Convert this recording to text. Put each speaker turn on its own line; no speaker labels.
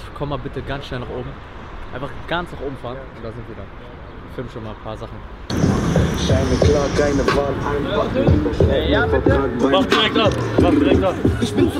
komm mal bitte ganz schnell nach oben. Einfach ganz nach oben fahren und da sind wir dann. Ich film schon mal ein paar Sachen.
Ja, bitte. Mach direkt ab.
Ich bin zu